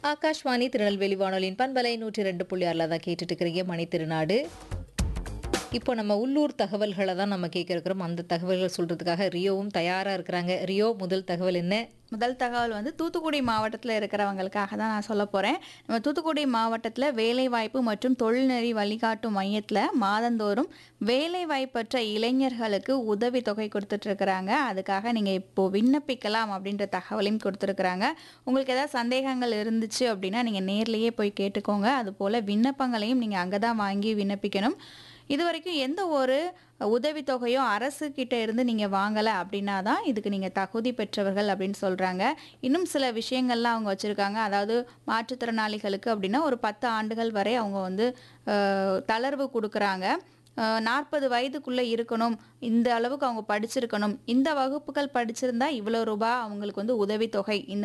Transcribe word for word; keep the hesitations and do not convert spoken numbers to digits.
ஆகாஷ்வாணி திருநெல்வேலி வானொலியின் பண்பலை நூற்றி ரெண்டு புள்ளி ஆறில் தான் கேட்டுட்டு இருக்கிறீங்க மணி திருநாடு. இப்போ நம்ம உள்ளூர் தகவல்களை தான் நம்ம கேட்க இருக்கிறோம். அந்த தகவல்கள் சொல்றதுக்காக ரியோவும் தயாரா இருக்கிறாங்க. ரியா, முதல் தகவல் என்ன? முதல் தகவல் வந்து தூத்துக்குடி மாவட்டத்தில் இருக்கிறவங்களுக்காக தான் நான் சொல்ல போகிறேன். நம்ம தூத்துக்குடி மாவட்டத்தில் வேலைவாய்ப்பு மற்றும் தொழில்நெறி வழிகாட்டும் மையத்தில் மாதந்தோறும் வேலைவாய்ப்பற்ற இளைஞர்களுக்கு உதவித்தொகை கொடுத்துட்ருக்குறாங்க. அதுக்காக நீங்கள் இப்போது விண்ணப்பிக்கலாம் அப்படின்ற தகவலையும் கொடுத்துருக்குறாங்க. உங்களுக்கு ஏதாவது சந்தேகங்கள் இருந்துச்சு அப்படின்னா நீங்கள் நேர்லேயே போய் கேட்டுக்கோங்க. அதுபோல் விண்ணப்பங்களையும் நீங்கள் அங்கே தான் வாங்கி விண்ணப்பிக்கணும். இது வரைக்கும் எந்த ஒரு உதவித்தொகையோ அரசு கிட்ட இருந்து நீங்கள் வாங்கலை அப்படின்னா தான் இதுக்கு நீங்கள் தகுதி பெற்றவர்கள் அப்படின்னு சொல்கிறாங்க. இன்னும் சில விஷயங்கள்லாம் அவங்க வச்சுருக்காங்க. அதாவது மாற்றுத்திறனாளிகளுக்கு அப்படின்னா ஒரு பத்து ஆண்டுகள் வரை அவங்க வந்து அஹ், தளர்வு கொடுக்குறாங்க. நாற்பது வயதுக்குள்ளே இருக்கணும், இந்த அளவுக்கு அவங்க படிச்சிருக்கணும், இந்த வகுப்புகள் படிச்சிருந்தா இவ்வளோ ரூபாய் அவங்களுக்கு வந்து உதவித்தொகை இந்த